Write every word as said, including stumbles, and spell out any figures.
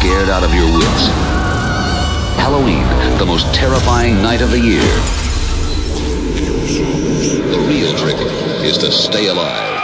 scared out of your wits. Halloween, the most terrifying night of the year. The real trick is to stay alive.